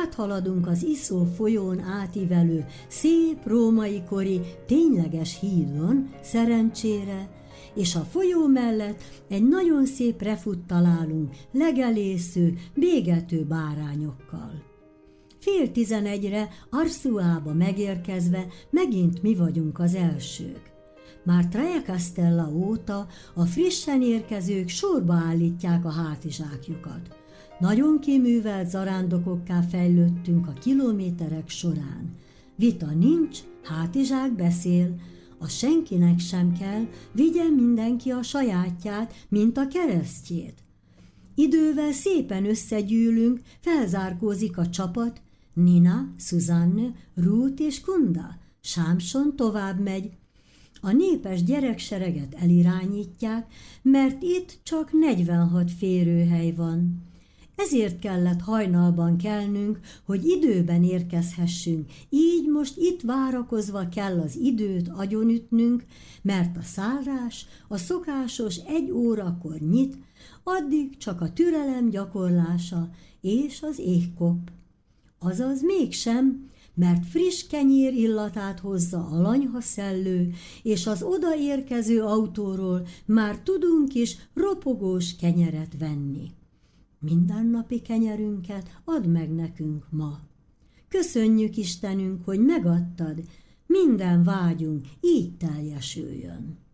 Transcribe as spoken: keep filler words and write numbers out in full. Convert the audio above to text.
áthaladunk az Iszó folyón átívelő, szép római kori, tényleges hídon, szerencsére, és a folyó mellett egy nagyon szép refut találunk legelésző, bégető bárányokkal. Fél tizenegyre Arsuába megérkezve megint mi vagyunk az elsők. Már Trajekastella óta a frissen érkezők sorba állítják a hátizsákjukat. Nagyon kiművelt zarándokokká fejlődtünk a kilométerek során. Vita nincs, hátizsák beszél, a senkinek sem kell, vigyen mindenki a sajátját, mint a keresztjét. Idővel szépen összegyűlünk, felzárkózik a csapat, Nina, Susanne, Ruth és Kunda. Sámson tovább megy. A népes gyereksereget elirányítják, mert itt csak negyvenhat férőhely van. Ezért kellett hajnalban kelnünk, hogy időben érkezhessünk, így most itt várakozva kell az időt agyonütnünk, mert a szállás a szokásos egy órakor nyit, addig csak a türelem gyakorlása és az éhkop. Azaz mégsem, mert friss kenyér illatát hozza a lanyhaszellő, és az odaérkező autóról már tudunk is ropogós kenyeret venni. Mindennapi kenyerünket add meg nekünk ma. Köszönjük Istenünk, hogy megadtad, minden vágyunk így teljesüljön.